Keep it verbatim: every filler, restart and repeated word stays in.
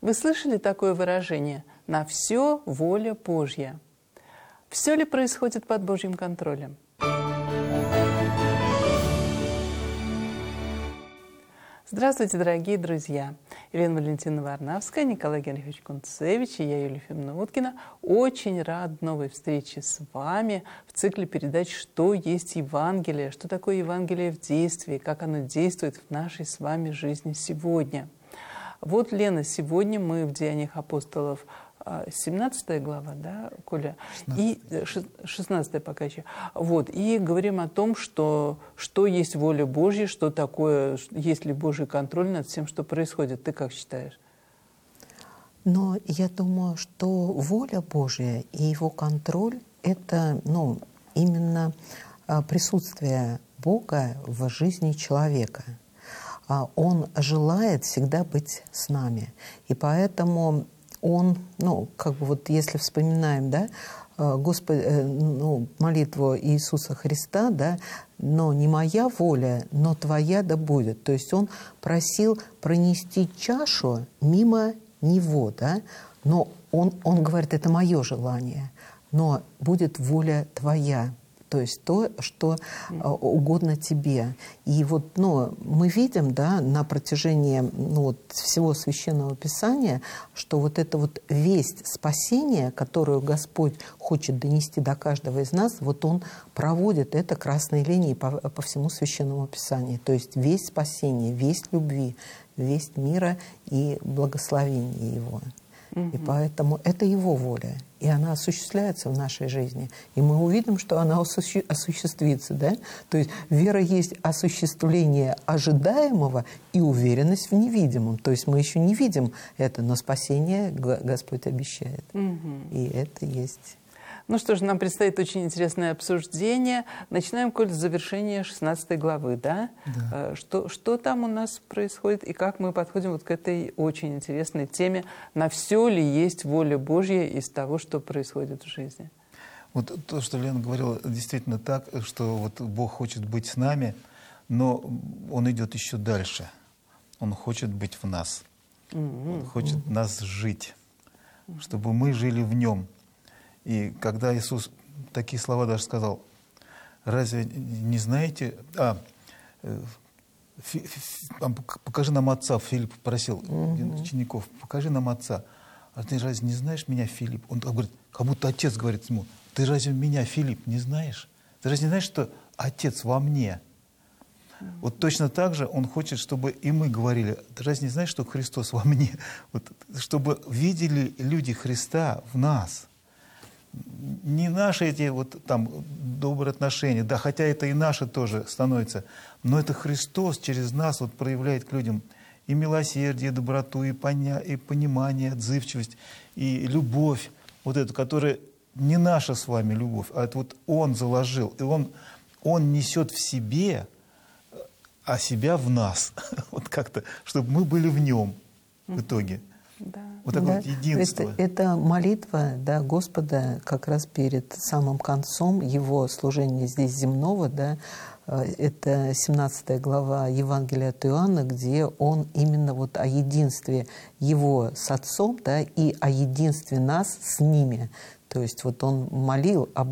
Вы слышали такое выражение «на все воля Божья»? Все ли происходит под Божьим контролем? Здравствуйте, дорогие друзья! Елена Валентиновна Варнавская, Николай Генрихович Кунцевич и я, Юлия Ефимовна Уткина. Очень рад новой встрече с вами в цикле передач «Что есть Евангелие?», что такое Евангелие в действии, как оно действует в нашей с вами жизни сегодня. Вот, Лена, сегодня мы в Деяниях апостолов, семнадцатая глава, да, Коля? И шестнадцатая пока еще. Вот, и говорим о том, что, что есть воля Божья, что такое, есть ли Божий контроль над всем, что происходит. Ты как считаешь? Но я думаю, что воля Божья и его контроль — это, ну, именно присутствие Бога в жизни человека. Он желает всегда быть с нами. И поэтому Он, ну, как бы вот если вспоминаем, да, Господь, ну, молитву Иисуса Христа, да, но не моя воля, но твоя да будет. То есть Он просил пронести чашу мимо Него, да, но Он, он говорит, это мое желание, но будет воля твоя. То есть то, что угодно тебе. И вот, ну, мы видим, да, на протяжении, ну, вот, всего Священного Писания, что вот эта вот весть спасения, которую Господь хочет донести до каждого из нас, вот Он проводит это красной линией по, по всему Священному Писанию. То есть весть спасения, весть любви, весть мира и благословения Его. И поэтому это Его воля, и она осуществляется в нашей жизни. И мы увидим, что она осу- осуществится. Да? То есть вера есть осуществление ожидаемого и уверенность в невидимом. То есть мы еще не видим это, но спасение Господь обещает. Угу. И это есть. Ну что ж, нам предстоит очень интересное обсуждение. Начинаем, Коль, с завершения шестнадцатой главы, да? Да. Что, что там у нас происходит и как мы подходим вот к этой очень интересной теме, на все ли есть воля Божья из того, что происходит в жизни? Вот то, что Лена говорила, действительно так, что вот Бог хочет быть с нами, но Он идет еще дальше. Он хочет быть в нас. Mm-hmm. Он хочет mm-hmm. нас жить, чтобы мы жили в Нем. И когда Иисус такие слова даже сказал, разве не знаете, а, фи, фи, покажи нам Отца, Филипп просил mm-hmm. учеников, покажи нам Отца. А ты разве не знаешь меня, Филипп? Он говорит, как будто Отец говорит ему, ты разве меня, Филипп, не знаешь? Ты разве не знаешь, что Отец во мне? Mm-hmm. Вот точно так же Он хочет, чтобы и мы говорили, ты разве не знаешь, что Христос во мне? Вот, чтобы видели люди Христа в нас. Не наши эти вот там добрые отношения, да, хотя это и наши тоже становится, но это Христос через нас вот проявляет к людям и милосердие, и доброту, и, поня... и понимание, отзывчивость, и любовь, вот эту, которая не наша с вами любовь, а это вот Он заложил, и Он, он несет в себе, а себя в нас, вот как-то, чтобы мы были в Нем в итоге. Да. Вот такое да. вот единство. Это, это молитва, да, Господа как раз перед самым концом Его служения здесь земного, да, это семнадцатая глава Евангелия от Иоанна, где Он именно вот о единстве Его с Отцом, да, и о единстве нас с ними. То есть вот Он молил об